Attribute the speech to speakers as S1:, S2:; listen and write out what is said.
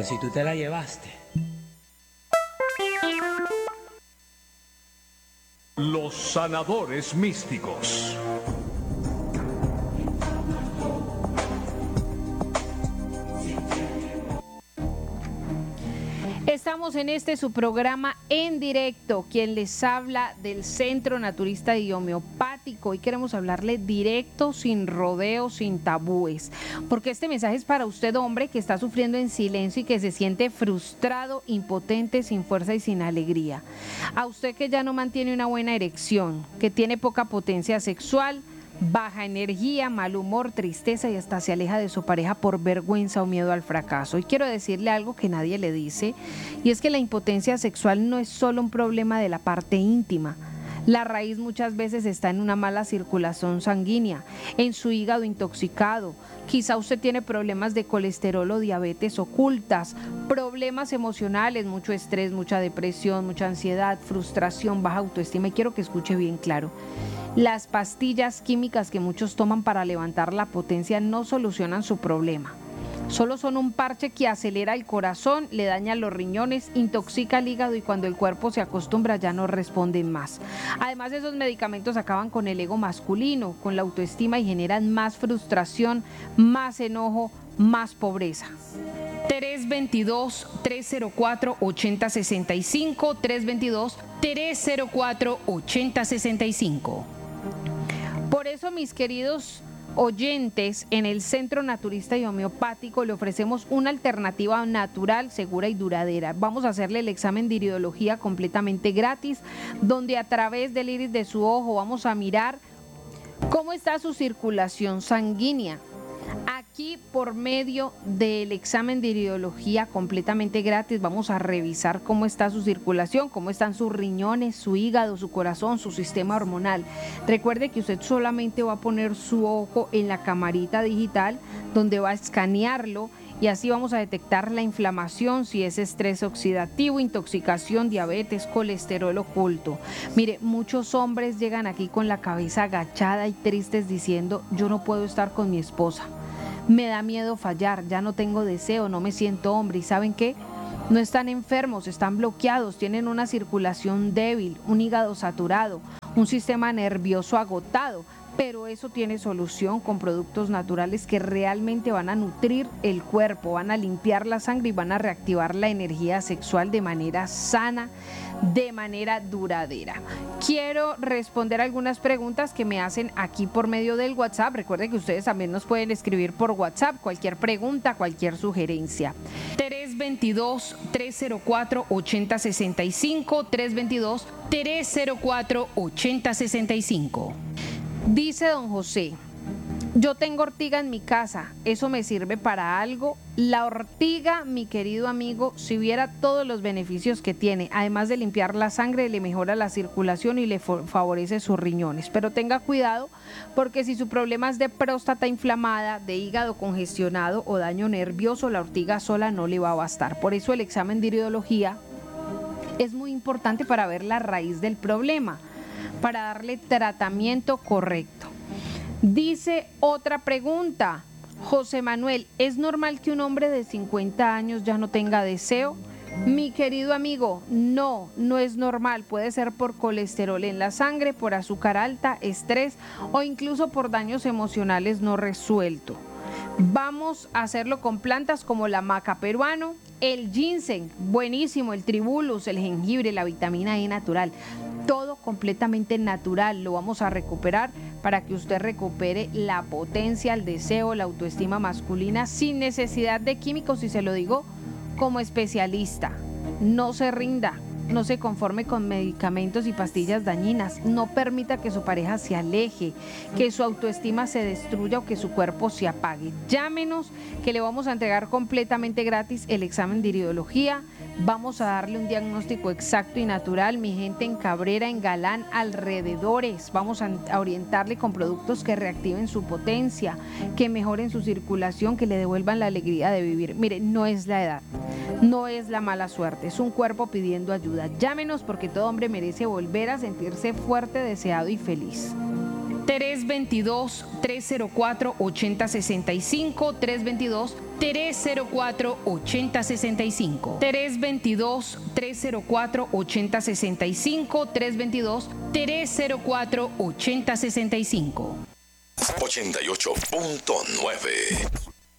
S1: si tú te la llevaste.
S2: Los sanadores místicos.
S3: Estamos en su programa en directo, quien les habla del Centro Naturista y Homeopático, y queremos hablarle directo, sin rodeos, sin tabúes, porque este mensaje es para usted, hombre, que está sufriendo en silencio y que se siente frustrado, impotente, sin fuerza y sin alegría. A usted que ya no mantiene una buena erección, que tiene poca potencia sexual, baja energía, mal humor, tristeza y hasta se aleja de su pareja por vergüenza o miedo al fracaso. Y quiero decirle algo que nadie le dice, y es que la impotencia sexual no es solo un problema de la parte íntima. La raíz muchas veces está en una mala circulación sanguínea, en su hígado intoxicado. Quizá usted tiene problemas de colesterol o diabetes ocultas, problemas emocionales, mucho estrés, mucha depresión, mucha ansiedad, frustración, baja autoestima. Y quiero que escuche bien claro. Las pastillas químicas que muchos toman para levantar la potencia no solucionan su problema. Solo son un parche que acelera el corazón, le daña los riñones, intoxica el hígado y cuando el cuerpo se acostumbra ya no responden más. Además, esos medicamentos acaban con el ego masculino, con la autoestima y generan más frustración, más enojo, más pobreza. 322-304-8065, 322-304-8065. Por eso, mis queridos oyentes, en el Centro Naturista y Homeopático le ofrecemos una alternativa natural, segura y duradera. Vamos a hacerle el examen de iridología completamente gratis, donde a través del iris de su ojo vamos a mirar cómo está su circulación sanguínea. Aquí, por medio del examen de iridología completamente gratis, vamos a revisar cómo está su circulación, cómo están sus riñones, su hígado, su corazón, su sistema hormonal. Recuerde que usted solamente va a poner su ojo en la camarita digital, donde va a escanearlo, y así vamos a detectar la inflamación, si es estrés oxidativo, intoxicación, diabetes, colesterol oculto. Mire, muchos hombres llegan aquí con la cabeza agachada y tristes diciendo: yo no puedo estar con mi esposa, me da miedo fallar, ya no tengo deseo, no me siento hombre. ¿Y saben qué? No están enfermos, están bloqueados, tienen una circulación débil, un hígado saturado, un sistema nervioso agotado. Pero eso tiene solución con productos naturales que realmente van a nutrir el cuerpo, van a limpiar la sangre y van a reactivar la energía sexual de manera sana, de manera duradera. Quiero responder algunas preguntas que me hacen aquí por medio del WhatsApp. Recuerden que ustedes también nos pueden escribir por WhatsApp cualquier pregunta, cualquier sugerencia. 322-304-8065, 322-304-8065. Dice don José: yo tengo ortiga en mi casa, ¿eso me sirve para algo? La ortiga, mi querido amigo, si viera todos los beneficios que tiene, además de limpiar la sangre, le mejora la circulación y le favorece sus riñones. Pero tenga cuidado, porque si su problema es de próstata inflamada, de hígado congestionado o daño nervioso, la ortiga sola no le va a bastar. Por eso el examen de iridología es muy importante para ver la raíz del problema, para darle tratamiento correcto. Dice otra pregunta, José Manuel: ¿es normal que un hombre de 50 años ya no tenga deseo? Mi querido amigo, no es normal. Puede ser por colesterol en la sangre, por azúcar alta, estrés o incluso por daños emocionales no resueltos. Vamos a hacerlo con plantas como la maca peruano, el ginseng, buenísimo, el tribulus, el jengibre, la vitamina E natural. Todo completamente natural, lo vamos a recuperar para que usted recupere la potencia, el deseo, la autoestima masculina sin necesidad de químicos, y se lo digo como especialista. No se rinda, no se conforme con medicamentos y pastillas dañinas, no permita que su pareja se aleje, que su autoestima se destruya o que su cuerpo se apague. Llámenos, que le vamos a entregar completamente gratis el examen de iridología. Vamos a darle un diagnóstico exacto y natural, mi gente, en Cabrera, en Galán, alrededores. Vamos a orientarle con productos que reactiven su potencia, que mejoren su circulación, que le devuelvan la alegría de vivir. Mire, no es la edad, no es la mala suerte, es un cuerpo pidiendo ayuda. Llámenos, porque todo hombre merece volver a sentirse fuerte, deseado y feliz. 322-304-8065, 322-304-8065, 322-304-8065, 322-304-8065.
S1: 88.9